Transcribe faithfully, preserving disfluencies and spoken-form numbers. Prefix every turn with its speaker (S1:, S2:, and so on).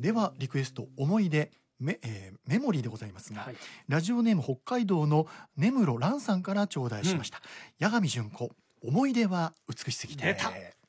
S1: ではリクエスト思い出メ,、えーメモリーでございますが、
S2: はい、
S1: ラジオネーム北海道の根室蘭さんから頂戴しました、うん、八神純子思い出は美しすぎて。
S2: 出た